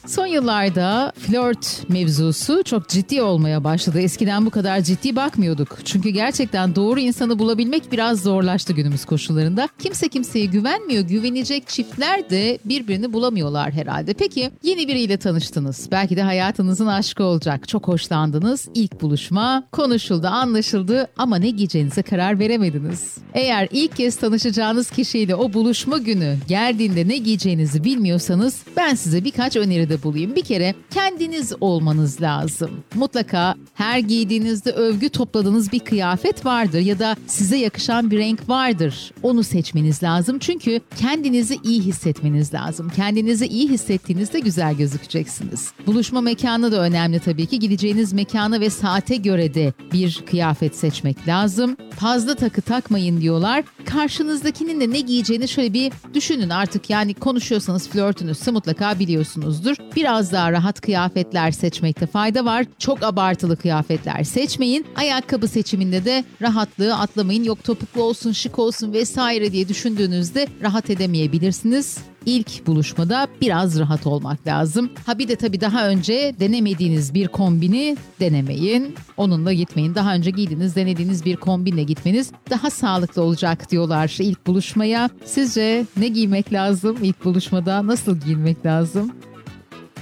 Son yıllarda flört mevzusu çok ciddi olmaya başladı. Eskiden bu kadar ciddi bakmıyorduk. Çünkü gerçekten doğru insanı bulabilmek biraz zorlaştı günümüz koşullarında. Kimse kimseye güvenmiyor. Güvenecek çiftler de birbirini bulamıyorlar herhalde. Peki yeni biriyle tanıştınız. Belki de hayatınızın aşkı olacak. Çok hoşlandınız. İlk buluşma konuşuldu, anlaşıldı ama ne giyeceğinize karar veremediniz. Eğer ilk kez tanışacağınız kişiyle o buluşma günü geldiğinde ne giyeceğinizi bilmiyorsanız ben size birkaç öneride bulayım. Bir kere kendiniz olmanız lazım. Mutlaka her giydiğinizde övgü topladığınız bir kıyafet vardır ya da size yakışan bir renk vardır. Onu seçmeniz lazım çünkü kendinizi iyi hissetmeniz lazım. Kendinizi iyi hissettiğinizde güzel gözükeceksiniz. Buluşma mekanı da önemli tabii ki. Gideceğiniz mekana ve saate göre de bir kıyafet seçmek lazım. Fazla takı takmayın diyorlar. Karşınızdakinin de ne giyeceğini şöyle bir düşünün artık, yani konuşuyorsanız, flörtünüzse mutlaka biliyorsunuzdur. Biraz daha rahat kıyafetler seçmekte fayda var. Çok abartılı kıyafetler seçmeyin. Ayakkabı seçiminde de rahatlığı atlamayın. Yok topuklu olsun, şık olsun vesaire diye düşündüğünüzde rahat edemeyebilirsiniz. İlk buluşmada biraz rahat olmak lazım. Ha bir de tabii daha önce denemediğiniz bir kombini denemeyin. Onunla gitmeyin. Daha önce giydiğiniz, denediğiniz bir kombinle gitmeniz daha sağlıklı olacak diyorlar ilk buluşmaya. Sizce ne giymek lazım ilk buluşmada? Nasıl giyinmek lazım?